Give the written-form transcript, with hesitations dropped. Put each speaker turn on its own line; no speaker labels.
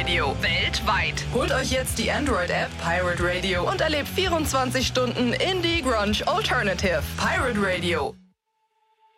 Radio. Weltweit.
Holt euch jetzt die Android-App Pirate Radio und erlebt 24 Stunden Indie Grunge Alternative. Pirate Radio.